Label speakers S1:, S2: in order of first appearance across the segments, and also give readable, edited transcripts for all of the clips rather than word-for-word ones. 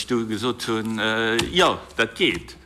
S1: ich gesagt habe, ja, das geht.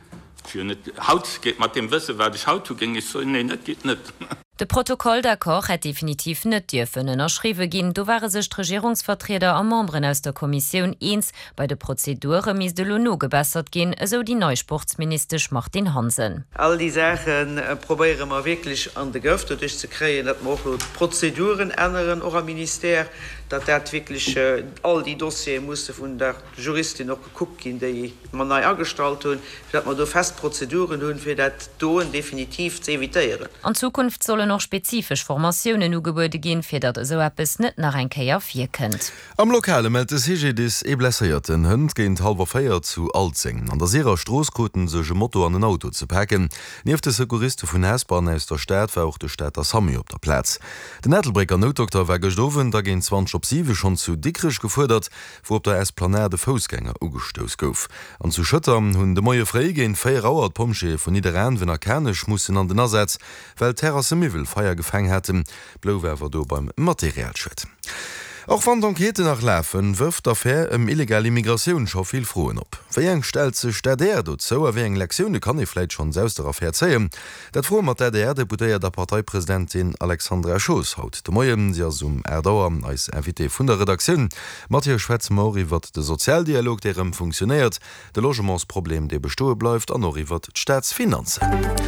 S1: Haut geht mit dem Wissen, was ich Haut ging, ich so, nee, das geht nicht.
S2: De Protokoll d'accord hat definitiv net dürfen erschriwe gin, do waren sech Regierungsvertreter am Membren aus der Kommission eins, bei de Prozedure mis de Lono gebessert gin, so die Neusportsminister Martin Hansen.
S3: All die Sachen probieren wir wirklich an de Göfte durch zu kreen, dat man Prozeduren ändern oder am Minister, dat wirklich all die Dossier musste von der Juristin noch geguckt gin, die man neu angestalt hun, dat man do fest Prozeduren hun fir dat doen definitiv zu evitieren.
S2: An Zukunft sollen noch spezifisch Formationen ugebäude gehen, für dat so etwas nicht nach ein Keier 4 könnt.
S4: Am Lokale meldet es Hegedis blesseierten Hund gehen halber Feier zu Alzing. An der Serer Stroßkoten sege Motto an den Auto zu packen. Nief de Sekuriste vun Häsbahn aus der Stadt war auch der Städter Sami op der Platz. Den Nettelbrecker Notdoktor war gestoven, da gehen 20 op 7 schon zu dickrich gefordert, wo op der Esplanade Fußgänger ugestoß gouf. An zu schüttern hunn de Moie frei gehen 4 Rauer Pomsche von Niederrhein, wenn kernisch mussssen an den Ersatz, weil Terrasse Mivel Feier gefangen hätten, Blauwerfer do beim Materialschritt. Auch van d'Enquete nach Läfen wirft dafür illegale Immigration schon viel frohen op. Verjeng stellt sech der dort so wie eng Lektionune kann ich vielleicht schon selbst darauf herzeien. Dat froh mat der Deputéiert der Parteipräsidentin Alexandra Schoos haut. De Moien sie zum Erdauer als Invité vun der Redaktion. Matthias Schwetz-Mori wird de Sozialdialog derem funktioniert, de Logementsproblem de bestohe bleibt an Nori wird Staatsfinanzen.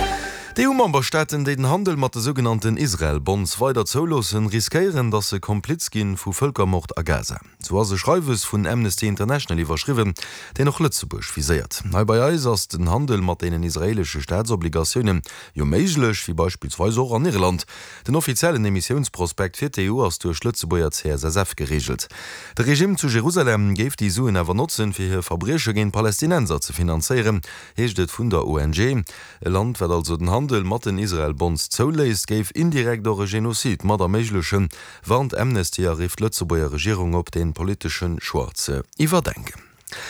S4: Die EU-Memberstaaten, die den Handel mit den sogenannten Israel-Bonds weiter zulassen, riskieren, dass sie Kompliz gehen von Völkermord a Gaza. So hat Schreiwes von Amnesty International überschrieben, der noch Lützeburg visiert. Bei uns ist den Handel mit den israelischen Staatsobligationen ja möglich, wie beispielsweise auch an Irland. Den offiziellen Emissionsprospekt für die EU ist durch Lützeburger CSSF geregelt. Das Regime zu Jerusalem gibt die Suen aber nutzen, für ihre Verbrechen gegen Palästinenser zu finanzieren, heißt es von der ONG. Ein Land wird also den Handel mat den Israel-Bonds zouläist géif indirekt der Genozid mat der méiglechen, warnt Amnesty rief Lützeburger Regierung op den politischen Schwarze iwwerdenken.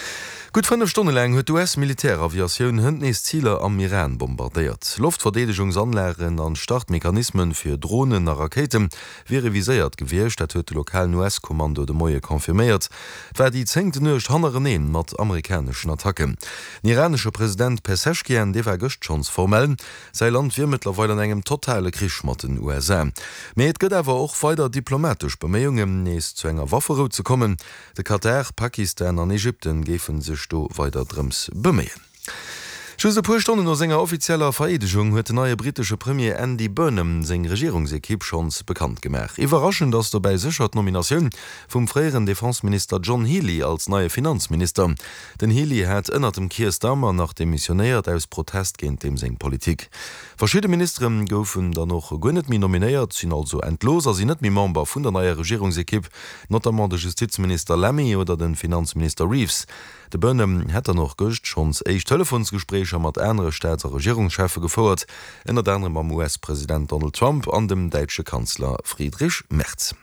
S4: Gut 5 Stunden lang huet US-Militäraviatioun hëndnees Ziele am Iran bombardiert. Luftverdedigungsanlären an Startmechanismen fir Drohnen a Raketen wäre viséiert gewircht, dat huet de lokalen US-Kommando de Moie konfirméiert, wär die zengte nøcht hannereneen mat amerikanischen Attacken. Den iranische Präsident Pezeshkian dewer gëcht schons formell, sei Land wie mittlerweile an engem totale Krisch mat den USA. Meet gëtt awer och weiter diplomatisch Bemeungen nees zu enger Wafferu zu kommen. De Katar, Pakistan an Ägypten gefen sech do weiter drums bemehen. Schon ein paar Stunden nach seiner offizieller Vereidigung hat der neue britische Premier Andy Burnham seine Regierungsequipe schon bekannt gemacht. Überraschend, dass dabei sicher die Nomination vom früheren Defenseminister John Healey als neuer Finanzminister. Denn Healey hat innerhalb dem Keir Starmer nach dem missioniert aus Protest gegen dem seine Politik. Verschiedene Ministern goufen dann noch gar nicht mehr nominiert, sind also entlos, sie nicht mehr Member von der neuen Regierungsequipe, notamment der Justizminister Lammy oder den Finanzminister Reeves. De Burnham hat noch gocht schons eich Telefonsgesprächer mat enre Staats- und Regierungschefe gefordert, ennner anderem am US-Präsident Donald Trump an dem deutsche Kanzler Friedrich Merz.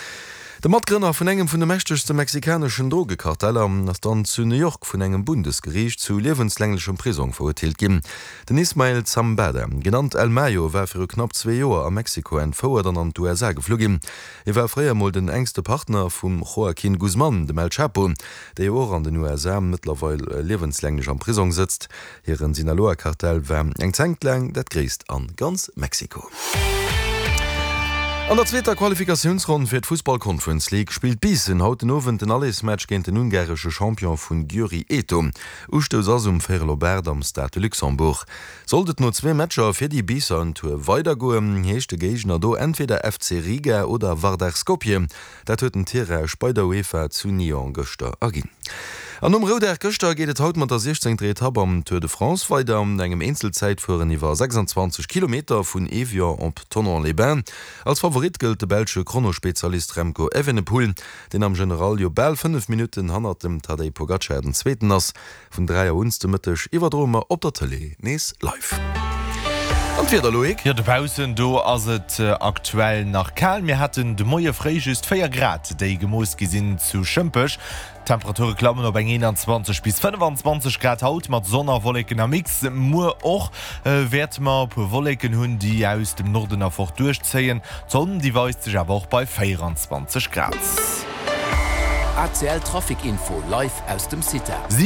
S4: Der Matgrinner vun engem vun de mächtigste mexikanischen Drogekarteller ass dann zu New York vun engem Bundesgericht zu lebenslänglichchem Prisung verurteilt gin. Den Ismael Zambada, genannt El Mayo, war für knapp 2 Jahre a Mexiko entfauer dann an USA geflogen. War früher mal den engste Partner vum Joaquin Guzman, dem El Chapo, der auch an den USA mittlerweile lebenslänglich an Prisung sitzt. Ihren Sinaloa-Kartell war eng zeitlang dat größte an ganz Mexiko. An der zweiter Qualifikationsrunde für die Fußball-Conference League spielt Bissen hauten Abend den Alles-Match gegen den ungarischen Champion von Győri Eto. Ustoß aus Ferrelobert am Stade Luxemburg. Solltet nur 2 Matcher für die Bissen weitergehen, heisst der Gegner do entweder FC Riga oder Vardar Skopje. Das hat den Tirage bei der UEFA zu Nyon gestern agin. An Roder Köster geht et haut mat der 16. Etappe am Tour de France weiter am engem Einzelzeitfuhren iwwer 26 Kilometer vun Evian op Tonon-les-Bains. Als Favorit gilt de belsche Chronospezialist Remco Evenepoel, den am General Jobel 5 Minuten hannner dem Tadej Pogacar den Zweiten ass vun 3 Unstemittig iwwerdromer op der Tele nees live.
S5: Ja, de Pausen do ass et aktuell nach Kal. Mir hatten de Moie Freijust 4 Grad, déi gemoos gesinn zu schëmpech. Temperature klammen op eng 21 bis 25 Grad haut mat Sonnerwolleken am Mix. Mo och Wertmer op Wolleken hunn, die aus dem Norden a fort durchzeien. Zonnen die weist sech awer auch bei 24 Grad.
S6: ACL Traffic Info live aus dem City.